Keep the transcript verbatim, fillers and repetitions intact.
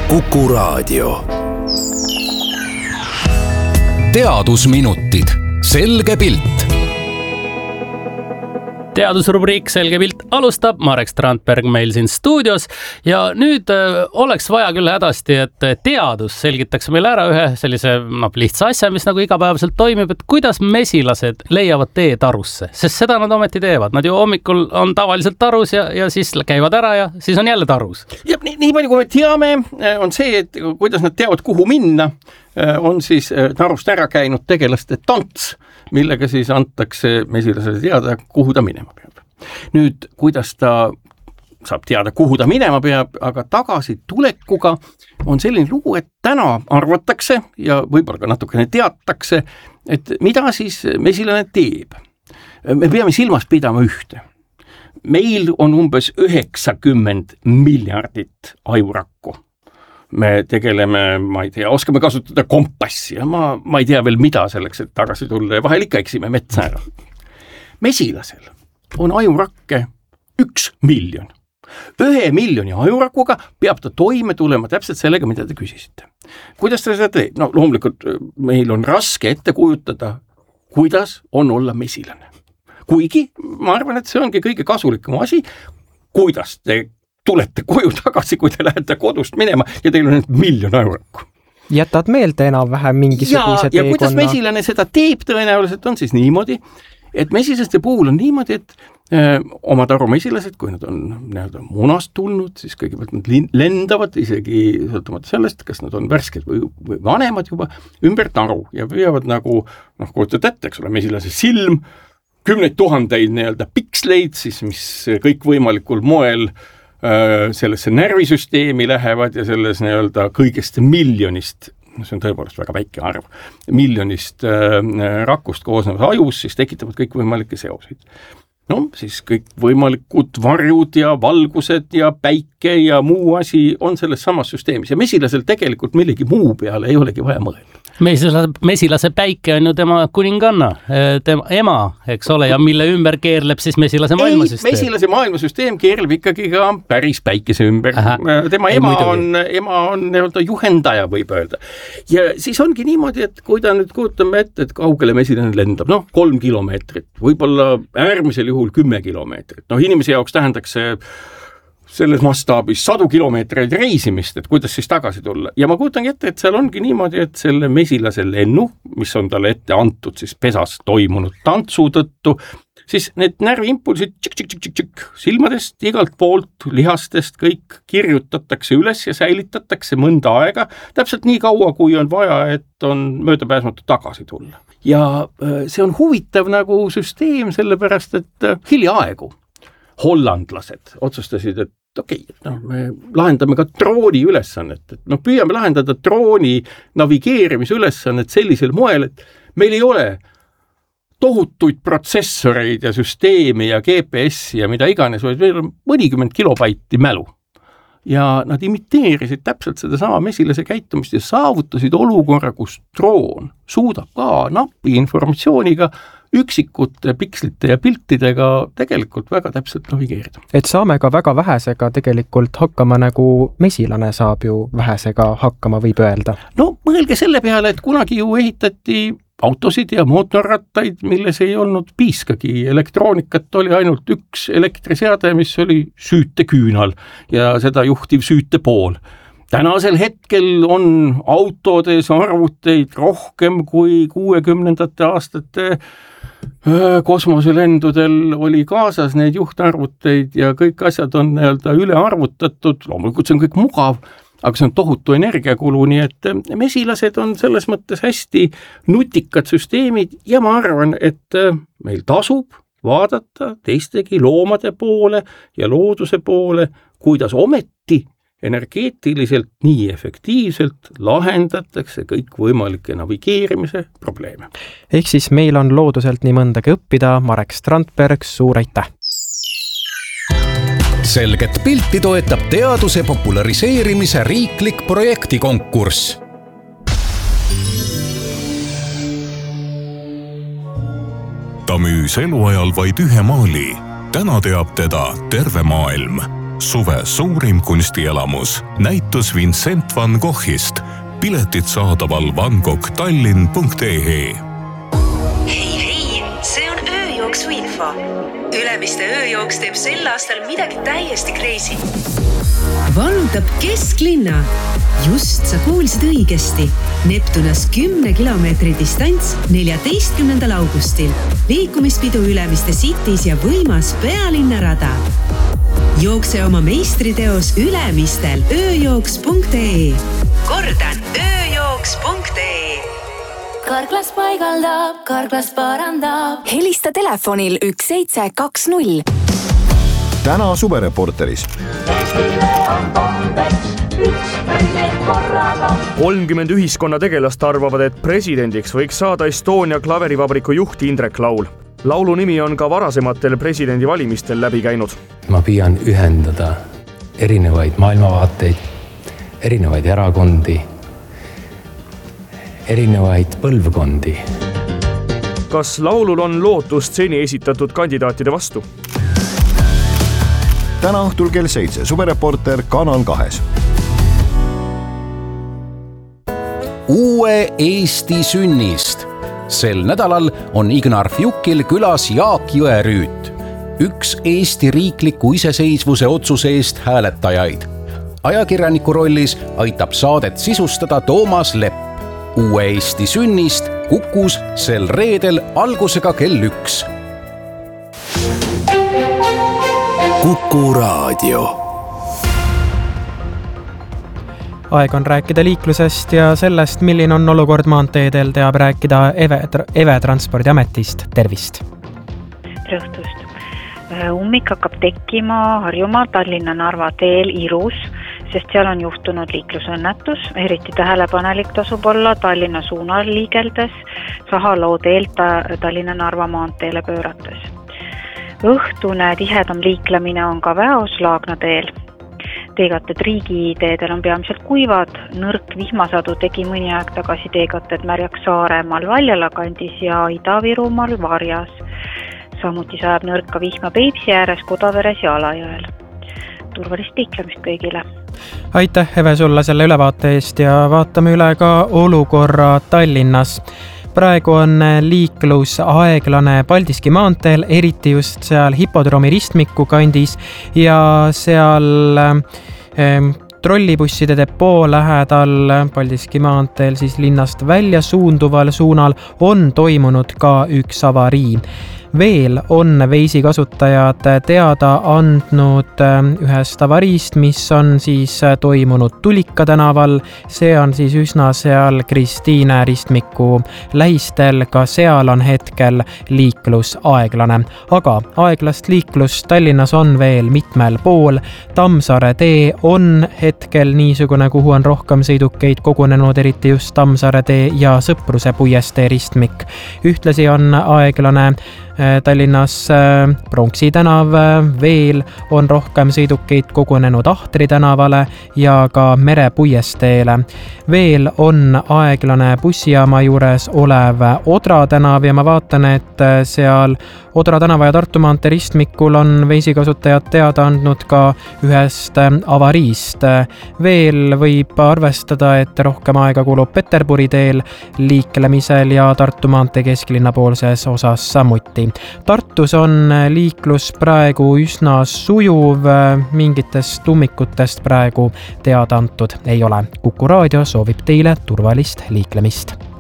Kuku Raadio. Teadusminutid. Selge pilt. Teadusrubriik Selge pilt alustab. Marek Strandberg meil siin stuudios ja nüüd äh, oleks vaja küll hädasti, et teadus selgitaks meile ära ühe sellise no, lihtsa asja, mis nagu igapäevaselt toimib, et kuidas mesilased leiavad tee tarusse, sest seda nad ometi teevad. Nad ju hommikul on tavaliselt tarus ja, ja siis käivad ära ja siis on jälle tarus. Ja nii, nii palju kui me teame, on see, et kuidas nad teavad, kuhu minna, on siis tarust ära käinud tegelaste tants, millega siis antakse mesilasele teada, kuhu ta minema peab. Nüüd, kuidas ta saab teada, kuhu ta minema peab, aga tagasi tulekuga on selline lugu, et täna arvatakse ja võib-olla ka natukene teatakse, et mida siis mesilane teeb. Me peame silmas pidama ühte. Meil on umbes üheksakümmend miljardit ajurakku. Me tegeleme, ma ei tea, oskame kasutada kompassi ja ma, ma ei tea veel mida selleks, et tagasi tulla ja vahel ikka eksime metsa ära. Mesilasel on ajurakke üks miljon. Ühe miljoni ajurakuga peab ta toime tulema täpselt sellega, mida te küsisite. Kuidas ta seda teeb? No loomulikult meil on raske ette kujutada, kuidas on olla mesilane. Kuigi ma arvan, et see ongi kõige kasulikum asi, kuidas te tulete koju tagasi, kui te lähete kodust minema ja teil on miljon ajuraku. Jätad meelde enam vähem mingisuguse ja, ja kuidas mesilane seda teeb tõenäoliselt on siis niimoodi, et mesilaste puhul on niimoodi, et öö, oma tarumesilased, kui nad on nii-öelda munast tulnud, siis kõigepealt nad lendavad isegi sõltumata sellest, kas nad on värsked või, või vanemad juba ümber taru ja püüavad nagu, noh, kujutad ette, eks ole, mesilase silm, kümneid tuhandeid nii-öelda piksleid, siis mis kõik võimalikul moel sellesse närvisüsteemi lähevad ja selles nii-öelda kõigest miljonist, see on tõepoolest väga väike arv, miljonist äh, rakust koosnevas ajus, siis tekitavad kõik võimalikke seoseid. No, siis kõik võimalikud varjud ja valgused ja päike ja muu asi on selles samas süsteemis ja mesilasel tegelikult millegi muu peale ei olegi vaja mõelda. Mesilase, mesilase päike on ju tema kuninganna, tema ema, eks ole, ja mille ümber keerleb siis mesilase maailmasüsteem? Ei, mesilase maailmasüsteem keerleb ikkagi ka päris päikese ümber. Aha. Tema ei, ema, on, ema on nii-öelda juhendaja, võib öelda. Ja siis ongi niimoodi, et kui ta nüüd kuutame ette, et kaugele mesilane lendab, noh, kolm kilomeetrit, võib-olla äärmisel juhul kümme kilomeetrit. Noh, inimese jaoks tähendaks see selles mastaabis sadu kilomeetreid reisimist, et kuidas siis tagasi tulla. Ja ma kuutangi ette, et seal ongi niimoodi, et selle mesilase lennu, mis on talle ette antud siis pesas toimunud tantsu tõttu, siis need närviimpulsid tšik, tšik, tšik, tšik, tšik, silmadest, igalt poolt, lihastest, kõik kirjutatakse üles ja säilitatakse mõnda aega, täpselt nii kaua, kui on vaja, et on möödapääsmatu tagasi tulla. Ja see on huvitav nagu süsteem, sellepärast, et hiljaaegu hollandlased otsustasid, et okei, okay, no, me lahendame ka drooni ülesannet, et no, püüame lahendada drooni navigeerimise ülesannet sellisel moel, et meil ei ole tohutuid protsessoreid ja süsteemi ja G P S ja mida iganes, vaid meil on mõnikümmend kilobaiti mälu. Ja nad imiteerisid täpselt seda sama mesilase käitumist ja saavutasid olukorra, kus droon suudab ka napi informatsiooniga üksikute pikslite ja piltidega tegelikult väga täpselt navigeerida. Et saame ka väga vähesega tegelikult hakkama, nagu mesilane saab ju vähesega hakkama, võib öelda. No mõelge selle peale, et kunagi ju ehitati autosid ja mootorrattaid, milles ei olnud piiskagi. Elektroonikat oli ainult üks elektriseade, mis oli süüteküünal ja seda juhtiv süütepool. Tänasel hetkel on autodes arvuteid rohkem kui kuuekümnendate aastate kosmoselendudel oli kaasas neid juhtarvuteid ja kõik asjad on nii-öelda üle arvutatud, loomulikult see on kõik mugav, aga see on tohutu energiakulu, nii et mesilased on selles mõttes hästi nutikad süsteemid ja ma arvan, et meil tasub vaadata teistegi loomade poole ja looduse poole, kuidas ometi energeetiliselt nii efektiivselt lahendatakse kõik võimalike navigeerimise probleeme. Ehk siis meil on looduselt nii mõndagi õppida. Marek Strandberg, suur aitäh! Selget pilti toetab teaduse populariseerimise riiklik projektikonkurss. Ta müüs eluajal vaid ühe maali. Täna teab teda terve maailm. Suve suurim kunstielamus. Näitus Vincent van Goghist. Piletid saadaval van gogh tallinn punkt ee ee. Hei, hei, see on ööjooksu info. Ülemiste ööjooks teeb sel aastal midagi täiesti crazy. Vallutab kesklinna. Just sa kuulsid õigesti. Neptunas kümne kilomeetri distants neljateistkümnendal augustil. Liikumispidu Ülemiste Cities ja võimas pealinnarada. Jookse oma meistriteos Ülemistel ööjooks punkt ee. Kordan, ööjooks punkt ee. Karklas paigaldab, Karklas parandab. Helista telefonil üks seitse kaks null. Täna suvereporteris. kolmkümmend ühiskonna tegelast arvavad, et presidendiks võiks saada Estonia klaverivabriku juht Indrek Laul. Laulu nimi on ka varasematel presidendivalimistel läbi käinud. Ma püüan ühendada erinevaid maailmavaateid, erinevaid erakondi, erinevaid põlvkondi. Kas Laulul on lootust seni esitatud kandidaatide vastu? Täna õhtul kell seitse suvereporter Kanal kahes. Uue Eesti sünnist. Sel nädalal on Ignar Fjukil külas Jaak Jõerüüt, üks Eesti riikliku iseseisvuse otsuse eest hääletajaid. Ajakirjaniku rollis aitab saadet sisustada Toomas Lepp. Uue Eesti sünnist Kukus sel reedel algusega kell üks. Kuku Raadio. Aeg on rääkida liiklusest ja sellest, milline on olukord maanteedel, teab rääkida Eve, Eve Transpordiametist. Tervist! Tere õhtust! Ummik hakkab tekkima Harjumaa Tallinna Narva teel Irus, sest seal on juhtunud liiklusõnnetus. Eriti tähelepanelik tasub olla Tallinna suunal liigeldes, Sahaloo teelt Tallinna Narva maanteele pöörates. Õhtune tihedam liiklemine on ka Väos Laagna teel. Teegated riigiteedel on peamiselt kuivad, nõrk vihmasadu tegi mõni aeg tagasi teegated märjaks Saaremaal Valjala kandis ja Ida-Virumaal Varjas. Samuti sajab nõrka vihma Peipsi ääres, Kodaveres ja Alajõel. Turvalist liiklemist kõigile. Aitäh, Eve, sulle selle ülevaate eest ja vaatame üle ka olukorra Tallinnas. Praegu on liiklus aeglane Paldiski maanteel, eriti just seal hipodroomi ristmiku kandis ja seal eh, trollibusside depoo lähedal Paldiski maanteel siis linnast välja suunduval suunal on toimunud ka üks avarii. Veel on Veisi kasutajad teada andnud ühest avariist, mis on siis toimunud Tulika tänaval. See on siis üsna seal Kristiine ristmiku lähistel, ka seal on hetkel liiklus aeglane. Aga aeglast liiklus Tallinnas on veel mitmel pool. Tammsaare tee on hetkel niisugune, kuhu on rohkem sõidukeid kogunenud, eriti just Tammsaare tee ja Sõpruse puiestee ristmik. Ühtlasi on aeglane Tallinnas Pronksi tänav, veel on rohkem sõidukeid kogunenud Ahtri tänavale ja ka Mere puiesteele. Veel on aeglane bussijaama juures olev Odra tänav ja ma vaatan, et seal Odra tänava ja Tartu maantee ristmikul on Veisi kasutajad teada andnud ka ühest avariist. Veel võib arvestada, et rohkem aega kulub Peterburi teel liiklemisel ja Tartu maantee kesklinna poolses osas samuti. Tartus on liiklus praegu üsna sujuv, mingitest ummikutest praegu teada antud ei ole. Kuku Raadio soovib teile turvalist liiklemist.